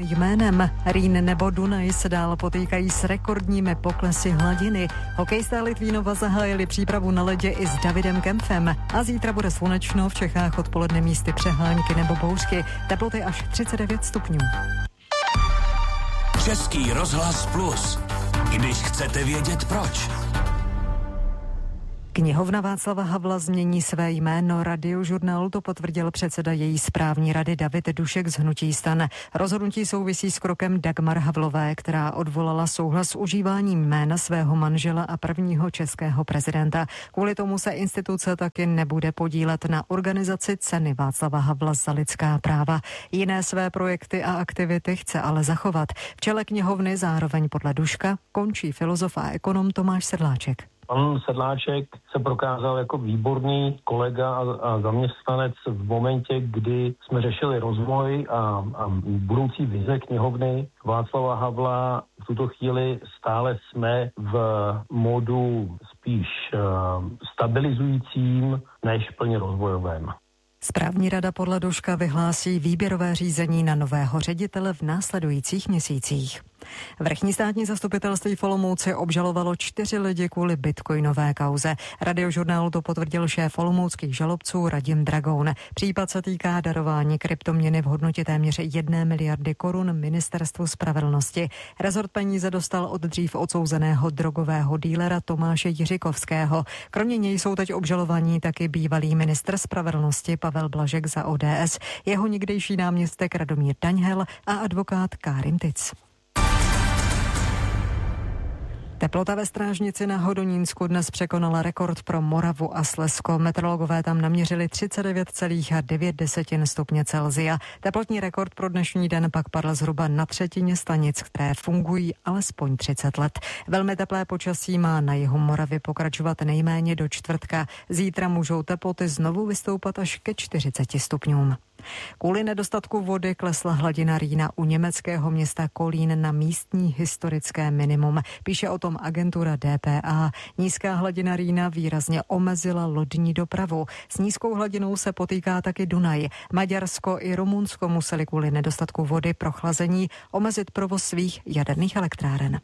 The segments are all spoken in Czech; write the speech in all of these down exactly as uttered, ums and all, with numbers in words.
jménem. Rýn nebo Dunaj se dál potýkají s rekordními poklesy hladiny. Hokejisté Litvínova zahájili přípravu na ledě i s Davidem Kempfem. A zítra bude slunečno, v Čechách odpoledne místy přehánky nebo bouřky. Teploty až třicet devět stupňů. Český rozhlas Plus. Když chcete vědět proč. Knihovna Václava Havla změní své jméno. Radiožurnál to potvrdil předseda její správní rady David Dušek z hnutí STAN. Rozhodnutí souvisí s krokem Dagmar Havlové, která odvolala souhlas s užíváním jména svého manžela a prvního českého prezidenta. Kvůli tomu se instituce taky nebude podílet na organizaci ceny Václava Havla za lidská práva. Jiné své projekty a aktivity chce ale zachovat. V čele knihovny zároveň podle Duška končí filozof a ekonom Tomáš Sedláček. Pan Sedláček se prokázal jako výborný kolega a, a zaměstnanec v momentě, kdy jsme řešili rozvoj a, a budoucí vize knihovny Václava Havla. V tuto chvíli stále jsme v modu spíš uh, stabilizujícím než plně rozvojovém. Správní rada podle Duška vyhlásí výběrové řízení na nového ředitele v následujících měsících. Vrchní státní zastupitelství v Olomouci obžalovalo čtyři lidi kvůli bitcoinové kauze. Radiožurnálu to potvrdil šéf olomouckých žalobců Radim Dragoun. Případ se týká darování kryptoměny v hodnotě téměř jedné miliardy korun Ministerstvu spravedlnosti. Rezort peníze dostal od dřív odsouzeného drogového dílera Tomáše Jiřikovského. Kromě něj jsou teď obžalovaní taky bývalý ministr spravedlnosti Pavel Blažek za O D S, jeho někdejší náměstek Radomír Daňhel a advokát Kárim Tic. Teplota ve Strážnici na Hodonínsku dnes překonala rekord pro Moravu a Slezsko. Meteorologové tam naměřili třicet devět celá devět stupně Celsia. Teplotní rekord pro dnešní den pak padl zhruba na třetině stanic, které fungují alespoň třicet let. Velmi teplé počasí má na jihu Moravy pokračovat nejméně do čtvrtka. Zítra můžou teploty znovu vystoupat až ke čtyřiceti stupňům. Kvůli nedostatku vody klesla hladina Rýna u německého města Kolín na místní historické minimum. Píše o tom agentura D P A. Nízká hladina Rýna výrazně omezila lodní dopravu. S nízkou hladinou se potýká taky Dunaj. Maďarsko i Rumunsko museli kvůli nedostatku vody pro chlazení omezit provoz svých jaderných elektráren.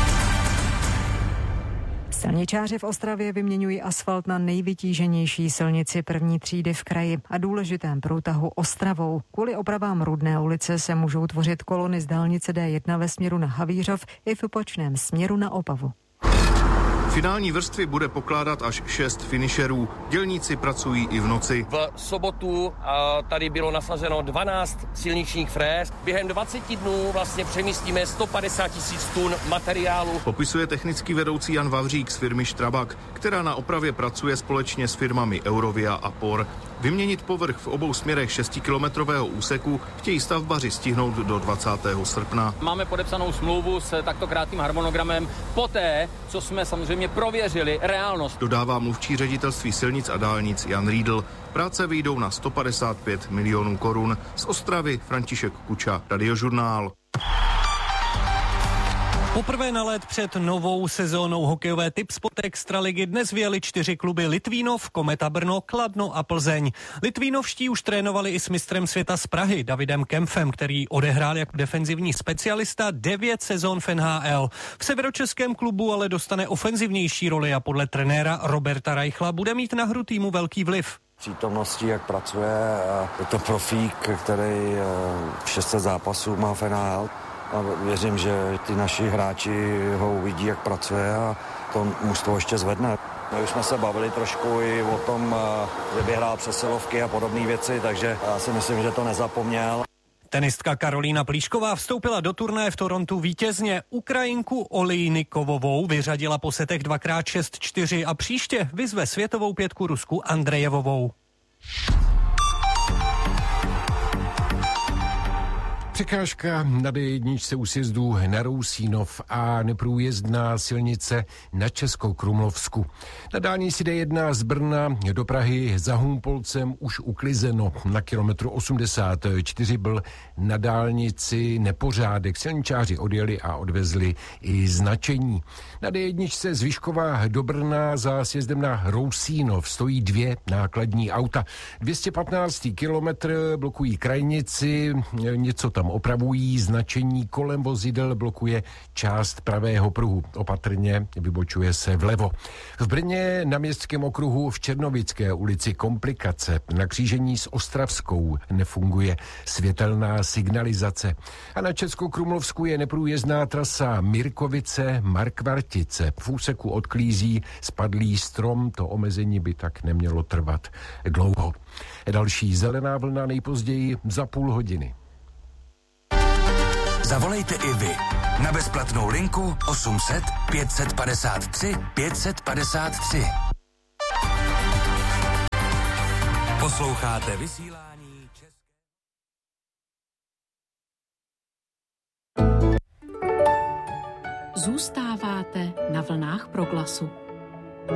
Silničáři v Ostravě vyměňují asfalt na nejvytíženější silnici první třídy v kraji a důležitém průtahu Ostravou. Kvůli opravám Rudné ulice se můžou tvořit kolony z dálnice D jedna ve směru na Havířov i v opačném směru na Opavu. Finální vrstvy bude pokládat až šest finišerů. Dělníci pracují i v noci. V sobotu tady bylo nasazeno dvanáct silničních fréz. Během dvaceti dnů vlastně přemístíme sto padesát tisíc tun materiálu. Popisuje technický vedoucí Jan Vavřík z firmy Strabag, která na opravě pracuje společně s firmami Eurovia a Por. Vyměnit povrch v obou směrech šestikilometrového úseku chtějí stavbaři stihnout do dvacátého srpna. Máme podepsanou smlouvu s takto krátkým harmonogramem poté, co jsme samozřejmě prověřili reálnost. Dodává mluvčí ředitelství silnic a dálnic Jan Riedl. Práce vyjdou na sto padesát pět milionů korun. Z Ostravy František Kuča, Radiožurnál. Poprvé na let před novou sezónou hokejové Tipspot Extraligy dnes vyjeli čtyři kluby: Litvínov, Kometa Brno, Kladno a Plzeň. Litvínovští už trénovali i s mistrem světa z Prahy Davidem Kempfem, který odehrál jako defenzivní specialista devět sezón v N H L. V severočeském klubu ale dostane ofenzivnější roli a podle trenéra Roberta Reichla bude mít na hru týmu velký vliv. Přítomností, jak pracuje, je to profík, který šest set zápasů má v N H L. A věřím, že ty naši hráči ho uvidí, jak pracuje a to mužstvo ještě zvedne. My už jsme se bavili trošku i o tom, že by hrál přesilovky a podobné věci, takže já si myslím, že to nezapomněl. Tenistka Karolína Plíšková vstoupila do turnaje v Torontu vítězně. Ukrajinku Olejnikovovou vyřadila po setech dvakrát šest čtyři a příště vyzve světovou pětku Rusku Andrejevovou. Překážka na D jedna u sjezdu na Rousínov a neprůjezdná silnice na Českokrumlovsku. Na dálnici D jedna z Brna do Prahy za Humpolcem už uklizeno. Na kilometru osmdesát čtyři byl na dálnici nepořádek. Silničáři odjeli a odvezli i značení. Na D jedna z Vyškova do Brna za sjezdem na Rousínov stojí dvě nákladní auta. dvě stě patnáct kilometr blokují krajnici, něco tam tam opravují, značení kolem vozidel blokuje část pravého pruhu. Opatrně vybočuje se vlevo. V Brně na Městském okruhu v Černovické ulici komplikace. Na křížení s Ostravskou nefunguje světelná signalizace. A na Českokrumlovsku je neprůjezdná trasa Mirkovice Markvartice. V úseku odklízí spadlý strom, to omezení by tak nemělo trvat dlouho. Další zelená vlna nejpozději za půl hodiny. Zavolejte i vy na bezplatnou linku osm set pět set padesát tři pět set padesát tři. Posloucháte vysílání České... Zůstáváte na vlnách Proglasu.